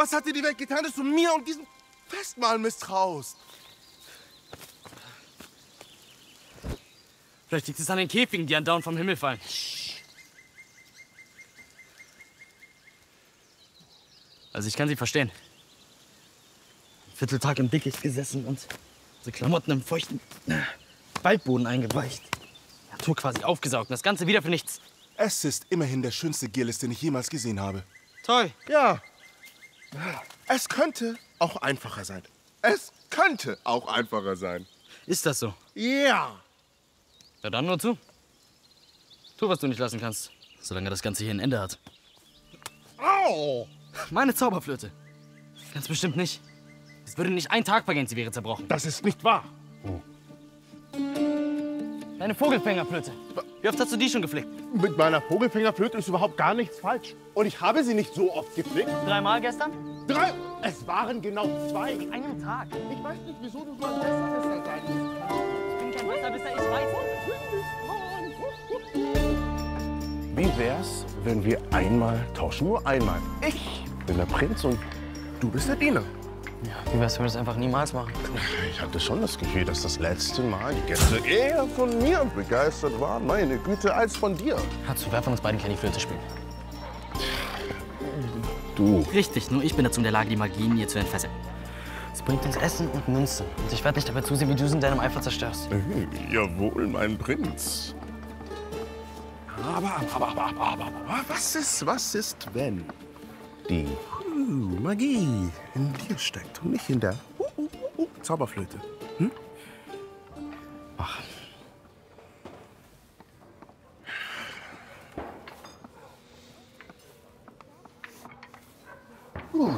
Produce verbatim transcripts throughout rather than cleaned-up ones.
Was hat dir die Welt getan, dass du mir und diesem Festmahl misstraust? Vielleicht liegt es an den Käfigen, die andauernd vom Himmel fallen. Also ich kann sie verstehen. Vierteltag im Dickicht gesessen und unsere Klamotten im feuchten Waldboden eingeweicht. Natur quasi aufgesaugt und das Ganze wieder für nichts. Es ist immerhin der schönste Gillis, den ich jemals gesehen habe. Toll. Ja. Es könnte auch einfacher sein. Es könnte auch einfacher sein. Ist das so? Ja. Ja, dann nur zu. Tu, was du nicht lassen kannst, solange das Ganze hier ein Ende hat. Au! Meine Zauberflöte. Ganz bestimmt nicht. Es würde nicht ein Tag vergehen, sie wäre zerbrochen. Das ist nicht wahr. Deine Vogelfängerflöte. Wie oft hast du die schon geflickt? Mit meiner Vogelfängerflöte ist überhaupt gar nichts falsch. Und ich habe sie nicht so oft geflickt. Dreimal gestern? Drei? Es waren genau zwei. An einem Tag. Ich weiß nicht, wieso du so ein Besserwisser sein musst. Ich bin kein Besserwisser, ich weiß. Wie wär's, wenn wir einmal tauschen? Nur einmal. Ich bin der Prinz und du bist der Diener. Ja, wie wär's, wenn wir das einfach niemals machen? Ich hatte schon das Gefühl, dass das letzte Mal die Gäste eher von mir begeistert waren, meine Güte, als von dir. Hat's, wer von uns beiden kann die Flöte spielen? Du. Richtig, nur ich bin dazu in der Lage, die Magie in ihr zu entfesseln. Es bringt uns Essen und Münzen. Und ich werde nicht dabei zusehen, wie du sie in deinem Eifer zerstörst. Äh, jawohl, mein Prinz. Aber, aber, aber, aber, aber, aber, was ist, was ist, wenn die uh, Magie in dir steckt und nicht in der uh, uh, uh, Zauberflöte? Hm? Ach. Uh.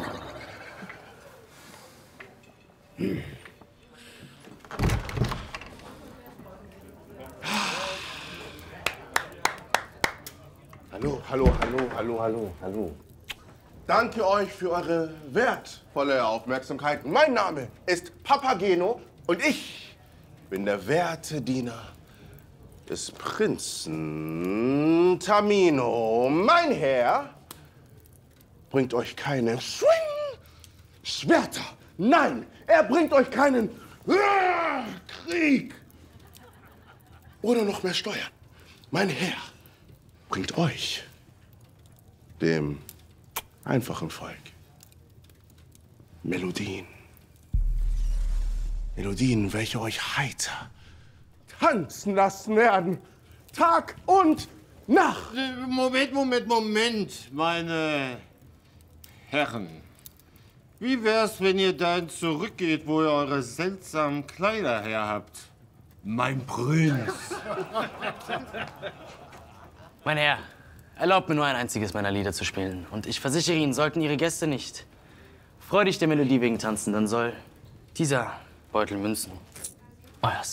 Hm. Hallo, hallo, hallo, hallo, hallo, hallo. Danke euch für eure wertvolle Aufmerksamkeit. Mein Name ist Papageno und ich bin der werte Diener des Prinzen Tamino. Mein Herr bringt euch keine Swing Schwerter. Nein, er bringt euch keinen äh, Krieg oder noch mehr Steuern. Mein Herr bringt euch, dem einfachen Volk, Melodien. Melodien, welche euch heiter tanzen lassen werden, Tag und Nacht. Moment, Moment, Moment, meine Herren. Wie wär's, wenn ihr dahin zurückgeht, wo ihr eure seltsamen Kleider her habt? Mein Prinz. Mein Herr, erlaubt mir nur ein einziges meiner Lieder zu spielen. Und ich versichere Ihnen, sollten Ihre Gäste nicht freudig der Melodie wegen tanzen, dann soll dieser Beutel Münzen euers